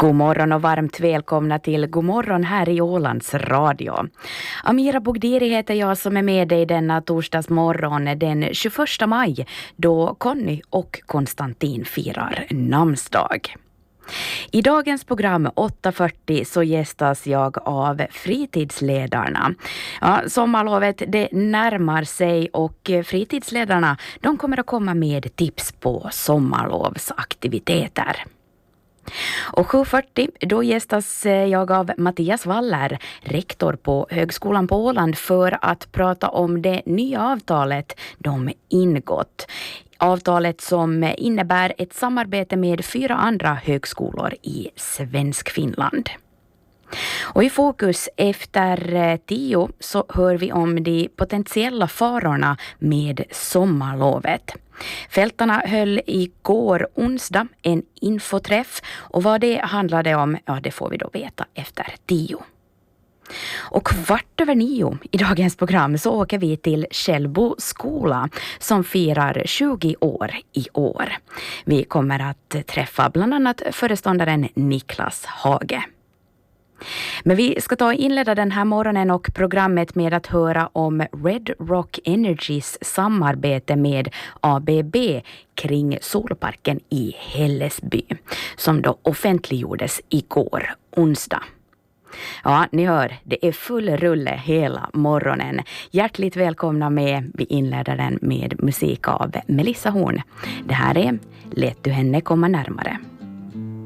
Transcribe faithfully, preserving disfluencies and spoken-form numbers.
God morgon och varmt välkomna till God morgon här i Ålands radio. Amira Bogdiri heter jag som är med dig denna torsdagsmorgon den tjugoförsta maj då Conny och Konstantin firar namnsdag. I dagens program åtta fyrtio så gästas jag av fritidsledarna. Ja, sommarlovet det närmar sig och fritidsledarna de kommer att komma med tips på sommarlovsaktiviteter. Och sju fyrtio då gästas jag av Mattias Waller, rektor på Högskolan på Åland, för att prata om det nya avtalet de ingått. Avtalet som innebär ett samarbete med fyra andra högskolor i Svenskfinland. Och i fokus efter tio så hör vi om de potentiella farorna med sommarlovet. Fältarna höll igår onsdag en infoträff och vad det handlade om, ja det får vi då veta efter tio. Och kvart över nio i dagens program så åker vi till Källbo skola som firar tjugo år i år. Vi kommer att träffa bland annat föreståndaren Niklas Hage. Men vi ska ta och inleda den här morgonen och programmet med att höra om Red Rock Energys samarbete med A B B kring solparken i Hällesby som då offentliggjordes igår onsdag. Ja, ni hör, det är full rulle hela morgonen. Hjärtligt välkomna med. Vi inleder den med musik av Melissa Horn. Det här är Lät du henne komma närmare.